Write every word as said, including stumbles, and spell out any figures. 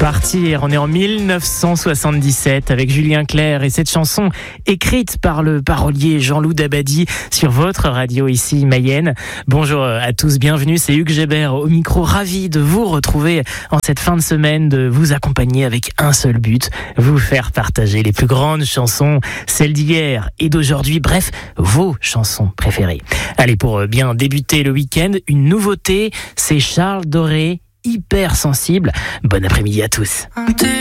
Partir, on est en mille neuf cent soixante-dix-sept avec Julien Clerc et cette chanson écrite par le parolier Jean-Loup Dabadi sur votre radio ici Mayenne. Bonjour à tous, bienvenue, c'est Hugues Gébert au micro, ravi de vous retrouver en cette fin de semaine, de vous accompagner avec un seul but, vous faire partager les plus grandes chansons, celles d'hier et d'aujourd'hui, bref, vos chansons préférées. Allez, pour bien débuter le week-end, une nouveauté, c'est Charles Doré, Hypersensible. Bon après-midi à tous.